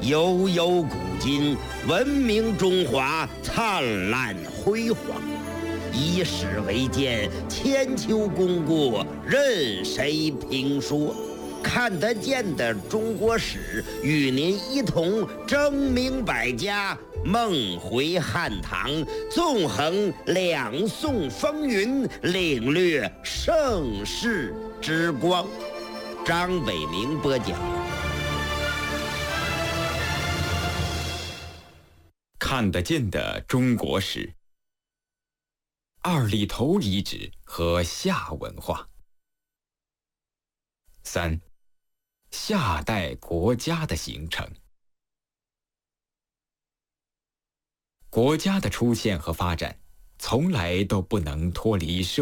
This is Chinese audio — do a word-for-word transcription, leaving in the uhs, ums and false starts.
悠悠古今，文明中华灿烂辉煌。以史为鉴，千秋功过任谁评说。看得见的中国史，与您一同争明百家，梦回汉唐，纵横两宋风云，领略盛世之光。张伟明播讲。 看得见的中国史，二里头遗址和夏文化。三，夏代国家的形成。国家的出现和发展，从来都不能脱离社